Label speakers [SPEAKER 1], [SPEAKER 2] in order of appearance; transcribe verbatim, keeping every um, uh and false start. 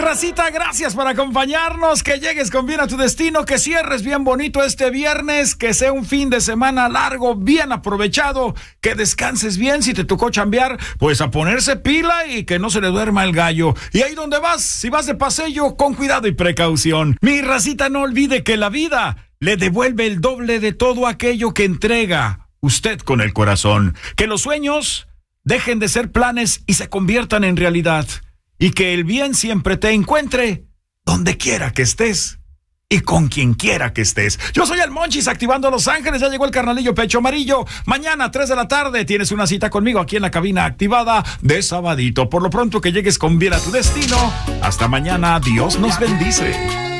[SPEAKER 1] Racita, gracias por acompañarnos, que llegues con bien a tu destino, que cierres bien bonito este viernes, que sea un fin de semana largo, bien aprovechado, que descanses bien. Si te tocó chambear, pues a ponerse pila y que no se le duerma el gallo. Y ahí donde vas, si vas de paseo, con cuidado y precaución. Mi racita, no olvide que la vida le devuelve el doble de todo aquello que entrega usted con el corazón. Que los sueños dejen de ser planes y se conviertan en realidad. Y que el bien siempre te encuentre donde quiera que estés y con quien quiera que estés. Yo soy el Monchis, activando Los Ángeles. Ya llegó el carnalillo Pecho Amarillo. Mañana, tres de la tarde, tienes una cita conmigo aquí en la cabina activada de Sabadito. Por lo pronto, que llegues con bien a tu destino. Hasta mañana. Dios nos bendice.